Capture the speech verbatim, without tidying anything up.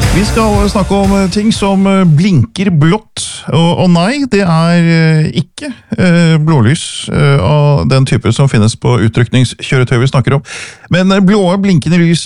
Vi skal snakke om ting som blinker blått, og, og nei, det er ikke eh, blålys eh, av den type som finnes på utrykningskjøretøy vi snakker om. Men blåe blinkende lys